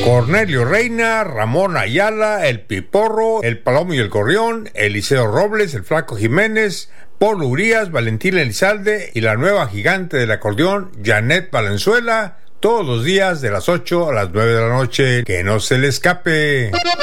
Cornelio Reina, Ramón Ayala, El Piporro, El Palomo y el Gorrión, Eliseo Robles, El Flaco Jiménez, Paul Urias, Valentín Elizalde y la nueva gigante del acordeón, Janet Valenzuela, todos los días de las 8 a las 9 de la noche. Que no se le escape.